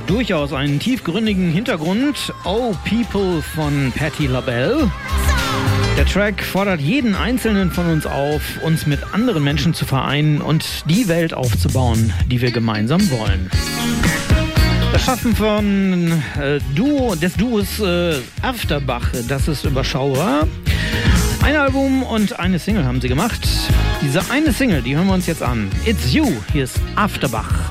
durchaus einen tiefgründigen Hintergrund. Oh People von Patti LaBelle. Der Track fordert jeden Einzelnen von uns auf, uns mit anderen Menschen zu vereinen und die Welt aufzubauen, die wir gemeinsam wollen. Das Schaffen des Duos Afterbach, das ist überschaubar. Ein Album und eine Single haben sie gemacht. Diese eine Single, die hören wir uns jetzt an. It's You, hier ist Afterbach.